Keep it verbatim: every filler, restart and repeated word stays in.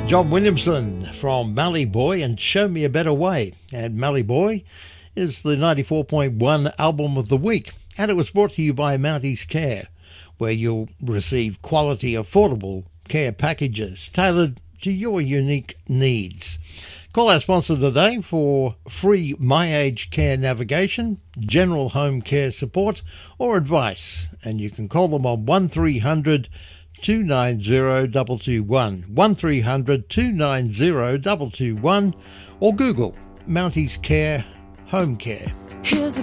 John Williamson from Mallee Boy and Show Me a Better Way. And Mallee Boy is the ninety-four point one album of the week, and it was brought to you by Mounties Care, where you'll receive quality, affordable care packages tailored to your unique needs. Call our sponsor today for free My Age Care navigation, general home care support or advice, and you can call them on one three hundred two nine zero two two one, one three hundred two nine zero two two one, or Google Mounties Care Home Care. Here's